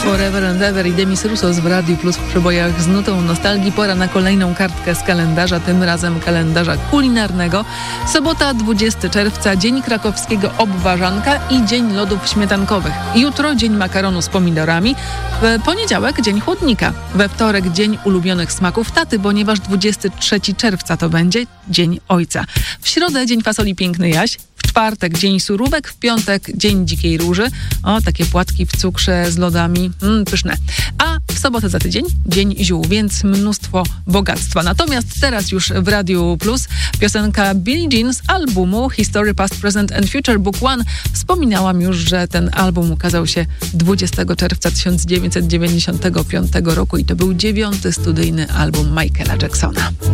Forever and Ever i Demis Roussos w Radiu Plus w przebojach z nutą nostalgii. Pora na kolejną kartkę z kalendarza, tym razem kalendarza kulinarnego. Sobota, 20 czerwca, Dzień Krakowskiego Obwarzanka i Dzień Lodów Śmietankowych. Jutro Dzień Makaronu z pomidorami. W poniedziałek Dzień Chłodnika. We wtorek Dzień Ulubionych Smaków Taty, ponieważ 23 czerwca to będzie Dzień Ojca. W środę Dzień Fasoli Piękny Jaś. W czwartek Dzień Surówek, w piątek Dzień Dzikiej Róży. O, takie płatki w cukrze z lodami, pyszne. A w sobotę za tydzień Dzień Ziół, więc mnóstwo bogactwa. Natomiast teraz już w Radiu Plus piosenka Billie Jean z albumu History Past, Present and Future Book One. Wspominałam już, że ten album ukazał się 20 czerwca 1995 roku i to był 9. studyjny album Michaela Jacksona.